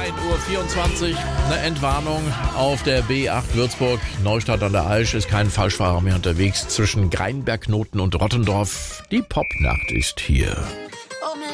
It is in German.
9:24 Uhr, eine Entwarnung auf der B8 Würzburg. Neustadt an der Aisch ist kein Falschfahrer mehr unterwegs zwischen Greinberg, Noten und Rottendorf. Die Popnacht ist hier.